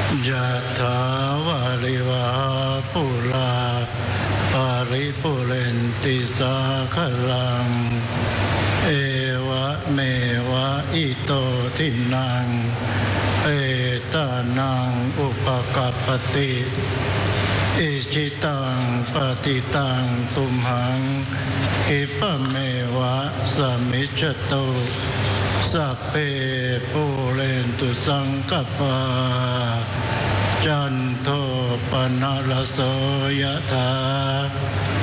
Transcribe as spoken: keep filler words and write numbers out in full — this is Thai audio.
ยะถาวาริวหาปุราปาริปุเรนติสาคลังเอวะเมวะอิโตทินังเอตานังอุปกัปปติอิจิตังปฏิตังตุมหังคิปะเมวะสมิจจตุสัพเพปุเรนตุสังกปาจันโทปนะระโสยถา